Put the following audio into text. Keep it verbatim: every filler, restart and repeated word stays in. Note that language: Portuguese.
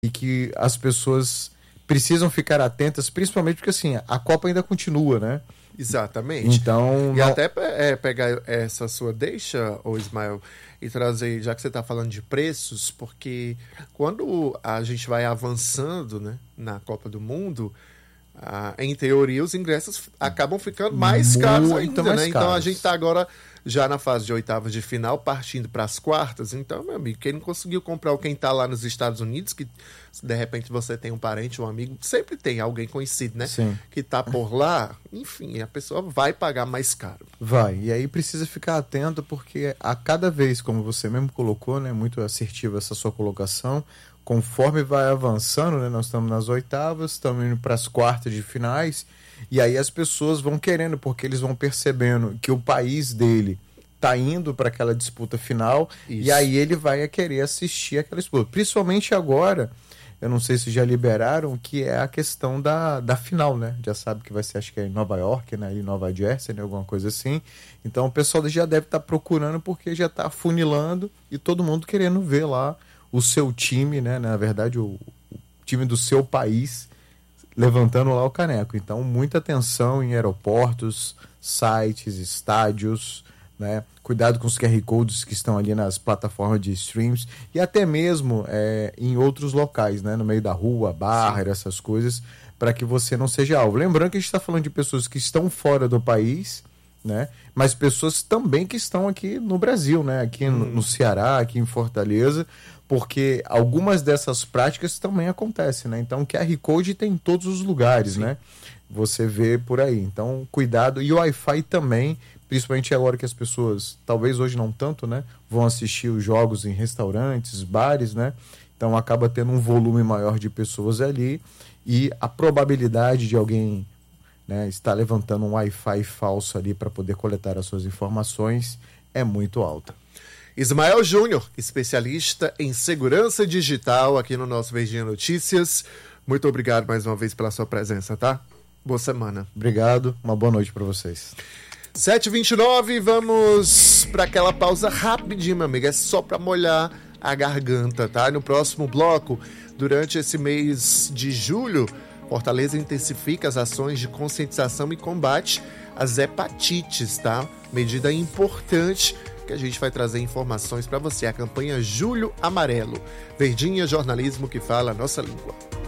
e que as pessoas precisam ficar atentas, principalmente porque assim, a Copa ainda continua, né? Exatamente. Então, e não... até é, pegar essa sua deixa, ô Ismael, e trazer, já que você está falando de preços, porque quando a gente vai avançando, né, na Copa do Mundo, ah, em teoria os ingressos acabam ficando mais Muito caros ainda, mais né? Então caros. a gente está agora já na fase de oitavas de final, partindo para as quartas. Então, meu amigo, quem não conseguiu comprar, ou quem está lá nos Estados Unidos, que de repente você tem um parente, um amigo, sempre tem alguém conhecido, né? Sim. Que está por lá, enfim, a pessoa vai pagar mais caro. Vai, e aí precisa ficar atento, porque a cada vez, como você mesmo colocou, né, muito assertiva essa sua colocação, conforme vai avançando, né, nós estamos nas oitavas, estamos indo para as quartas de finais, e aí as pessoas vão querendo, porque eles vão percebendo que o país dele está indo para aquela disputa final, Isso. e aí ele vai querer assistir aquela disputa. Principalmente agora, eu não sei se já liberaram, que é a questão da, da final, né? Já sabe que vai ser, acho que é em Nova York, né? Em Nova Jersey, né? Alguma coisa assim. Então o pessoal já deve estar procurando, porque já está afunilando e todo mundo querendo ver lá o seu time, né? Na verdade, o, o time do seu país levantando lá o caneco. Então, muita atenção em aeroportos, sites, estádios, né? Cuidado com os Q R Codes que estão ali nas plataformas de streams e até mesmo é, em outros locais, né? No meio da rua, bar, essas coisas, para que você não seja alvo. Lembrando que a gente está falando de pessoas que estão fora do país, né? Mas pessoas também que estão aqui no Brasil, né? Aqui hum. no, no Ceará, aqui em Fortaleza, porque algumas dessas práticas também acontecem, né? Então, o Q R Code tem em todos os lugares, Sim. né? Você vê por aí. Então, cuidado. E o Wi-Fi também, principalmente agora que as pessoas, talvez hoje não tanto, né? Vão assistir os jogos em restaurantes, bares, né? Então, acaba tendo um volume maior de pessoas ali e a probabilidade de alguém, né, estar levantando um Wi-Fi falso ali para poder coletar as suas informações é muito alta. Ismael Júnior, especialista em segurança digital aqui no nosso Verdinha Notícias. Muito obrigado mais uma vez pela sua presença, tá? Boa semana. Obrigado, uma boa noite para vocês. sete e vinte e nove, vamos para aquela pausa rapidinho, meu amigo. É só para molhar a garganta, tá? No próximo bloco, durante esse mês de julho, Fortaleza intensifica as ações de conscientização e combate às hepatites, tá? Medida importante que a gente vai trazer informações para você. A campanha Julho Amarelo. Verdinha, jornalismo que fala a nossa língua.